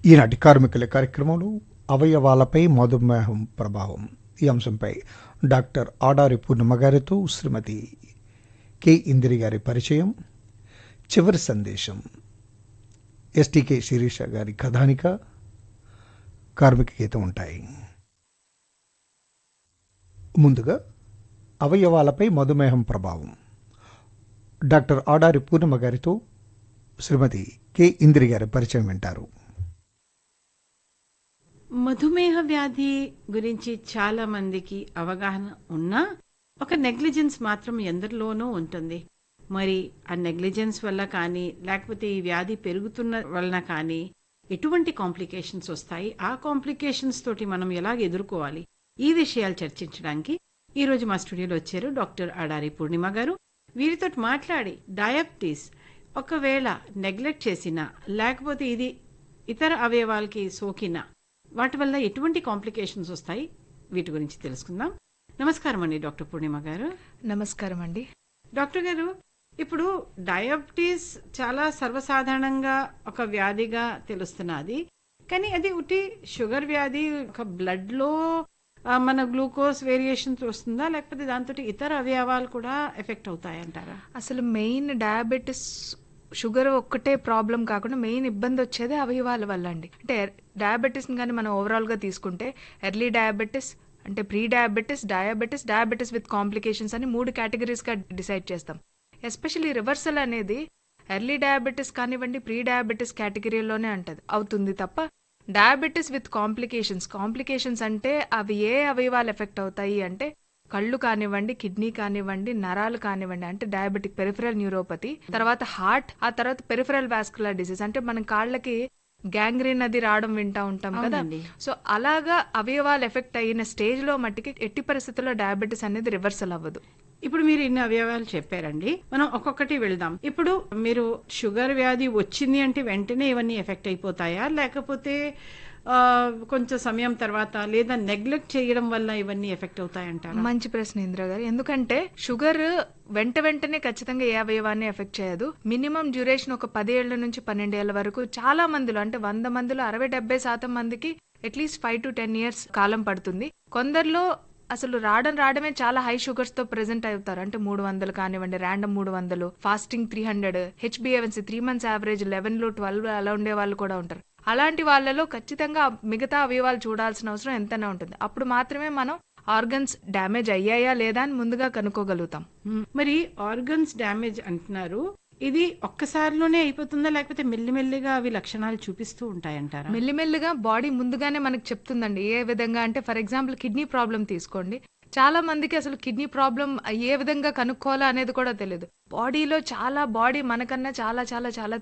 ఈనాటి కార్మికుల కార్యక్రమంలో అవయవాలపై మధుమేహం ప్రభావం ఈ అంశంపై డాక్టర్ ఆడారి పూర్ణిమ గారితో శ్రీమతి కె ఇందిరి గారి పరిచయం, చివరి సందేశం, ఎస్టీకే శిరీష గారి కథానిక, కార్మిక గీతం ఉంటాయి. ముందుగా అవయవాలపై మధుమేహం ప్రభావం డాక్టర్ ఆడారి పూర్ణిమ గారితో శ్రీమతి కె ఇందిరి గారి పరిచయం వింటారు. మధుమేహ వ్యాధి గురించి చాలా మందికి అవగాహన ఉన్నా ఒక నెగ్లిజెన్స్ మాత్రం ఎందరిలోనూ ఉంటుంది. మరి ఆ నెగ్లిజెన్స్ వల్ల కానీ లేకపోతే ఈ వ్యాధి పెరుగుతున్న వలన కానీ ఎటువంటి కాంప్లికేషన్స్ వస్తాయి, ఆ కాంప్లికేషన్స్ తోటి మనం ఎలాగ ఎదుర్కోవాలి, ఈ విషయాలు చర్చించడానికి ఈరోజు మా స్టూడియోలో వచ్చారు డాక్టర్ ఆడారి పూర్ణిమ గారు. వీరితో మాట్లాడి డయాబెటీస్ ఒకవేళ నెగ్లెక్ట్ చేసినా లేకపోతే ఇది ఇతర అవయవాలకి సోకినా వాటి వల్ల ఎటువంటి కాంప్లికేషన్స్ వస్తాయి, వీటి గురించి తెలుసుకుందాం. నమస్కారం అండి డాక్టర్ పూర్ణిమ గారు. నమస్కారం అండి. డాక్టర్ గారు, ఇప్పుడు డయాబెటీస్ చాలా సర్వసాధారణంగా ఒక వ్యాధిగా తెలుస్తున్నది, కానీ అది ఒకటి షుగర్ వ్యాధి, ఒక బ్లడ్లో మన గ్లూకోజ్ వేరియేషన్స్ వస్తుందా లేకపోతే దాంతో ఇతర అవయవాలు కూడా ఎఫెక్ట్ అవుతాయంటారా? అసలు మెయిన్ డయాబెటిస్ షుగర్ ఒక్కటే ప్రాబ్లం కాకుండా మెయిన్ ఇబ్బంది వచ్చేది అవయవాల వల్ల అండి. అంటే డయాబెటీస్ కానీ మనం ఓవరాల్గా తీసుకుంటే ఎర్లీ డయాబెటిస్, అంటే pre diabetes, diabetes with complications అని 3 కేటగిరీస్గా డిసైడ్ చేస్తాం. ఎస్పెషల్లీ రివర్సల్ అనేది ఎర్లీ డయాబెటిస్ కానివ్వండి, ప్రీ డయాబెటిస్ కేటగిరీలోనే అవుతుంది తప్ప డయాబెటిస్ విత్ కాంప్లికేషన్స్ అంటే అవి ఏ అవయవాలు ఎఫెక్ట్ అవుతాయి అంటే కళ్ళు కానివ్వండి, కిడ్నీ కానివ్వండి, నరాలు కానివ్వండి, అంటే డయాబెటిక్ పెరిఫరల్ న్యూరోపతి, తర్వాత హార్ట్, ఆ తర్వాత పెరిఫరల్ వాస్కులర్ డిసీజ్, అంటే మన కాళ్ళకి గ్యాంగ్రీన్ అది రావడం వింటా ఉంటాం కదా. సో అలాగా అవయవాలు ఎఫెక్ట్ అయిన స్టేజ్ లో మట్టికి ఎట్టి పరిస్థితుల్లో డయాబెటిస్ అనేది రివర్సల్ అవ్వదు. ఇప్పుడు మీరు ఇన్ని అవయవాలు చెప్పారండి, మనం ఒక్కొక్కటి వెళ్దాం. ఇప్పుడు మీరు షుగర్ వ్యాధి వచ్చింది అంటే వెంటనే ఇవన్నీ ఎఫెక్ట్ అయిపోతాయా లేకపోతే కొంచెం సమయం తర్వాత, లేదా నెగ్లెక్ట్ చేయడం వల్ల ఇవన్నీ ఎఫెక్ట్ అవుతాయంటారా? మంచి ప్రశ్న ఇంద్ర గారు. ఎందుకంటే షుగర్ వెంటనే ఖచ్చితంగా ఏ అవయవాన్ని ఎఫెక్ట్ చేయదు. మినిమం డ్యూరేషన్ ఒక 10 ఏళ్ల నుంచి 12 ఏళ్ల వరకు చాలా మందిలో, అంటే 100 మందిలో 60-70% మందికి అట్లీస్ట్ 5 to 10 years కాలం పడుతుంది. కొందరిలో అసలు రావడమే చాలా హై షుగర్స్ తో ప్రెజెంట్ అవుతారు, అంటే 300 కానివ్వండి, random 300, fasting 300, HbA1c 3 months average 11 12 అలా ఉండే వాళ్ళు కూడా ఉంటారు. అలాంటి వాళ్ళలో ఖచ్చితంగా మిగతా అవయవాలు చూడాల్సిన అవసరం ఎంతైనా ఉంటుంది. అప్పుడు మాత్రమే మనం ఆర్గన్స్ డ్యామేజ్ అయ్యాయా లేదా అని ముందుగా కనుక్కోగలుగుతాం. మరి ఆర్గన్స్ డ్యామేజ్ అంటున్నారు, ఇది ఒక్కసారిలోనే అయిపోతుందా లేకపోతే మెల్లిమెల్లిగా అవి లక్షణాలు చూపిస్తూ ఉంటాయంటారా? మెల్లిమెల్లిగా బాడీ ముందుగానే మనకు చెప్తుందండి ఏ విధంగా. అంటే ఫర్ ఎగ్జాంపుల్ కిడ్నీ ప్రాబ్లం తీసుకోండి. చాలా మందికి అసలు కిడ్నీ ప్రాబ్లం ఏ విధంగా కనుక్కోవాలా అనేది కూడా తెలియదు. బాడీలో బాడీ మనకన్నా చాలా చాలా చాలా